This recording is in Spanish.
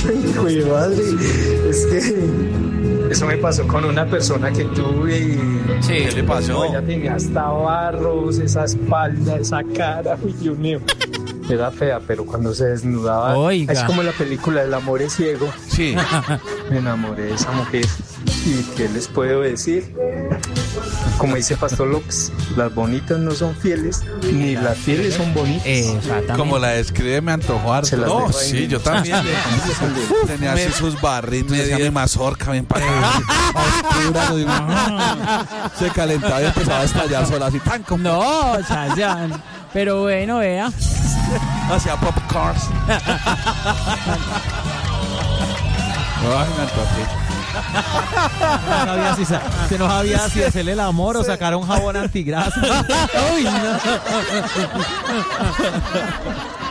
Hijo de madre, es que eso me pasó con una persona que tuve y... Sí, ¿qué le pasó? Ella tenía hasta barros, esa espalda, esa cara, uy, Dios mío. Era fea, pero cuando se desnudaba... Oiga. Es como la película El amor es ciego. Sí. Me enamoré de esa mujer. ¿Y qué les puedo decir? Como dice Pastor López, las bonitas no son fieles, ni las fieles son bonitas. Exactamente. Como la describe, me antojó harto. Se las No, dejo ahí. sí, yo también. Tenía así sus barritos de mazorca bien para se calentaba y empezaba a estallar sola así tan como No, Chayanne. Pero bueno, vea. hacia popcorns. Ay, me antojé. No sabía si no sabía si hacerle el amor o sacar un jabón antigrasa. Uy, no.